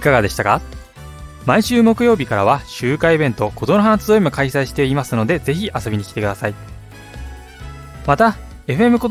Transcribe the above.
かがでしたか？毎週木曜日からは集会イベント琴の花集いも開催していますので、ぜひ遊びに来てください。また FM